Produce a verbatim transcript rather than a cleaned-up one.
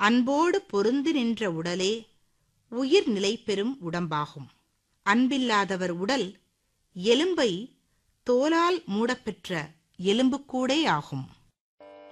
அன்போடு பொருந்தி நின்ற உடலே உயிர் நிலை பெறும் உடம்பாகும். அன்பில்லாதவர் உடல் எலும்பை தோலால் மூடப்பெற்ற எலும்புக்கூடே ஆகும்.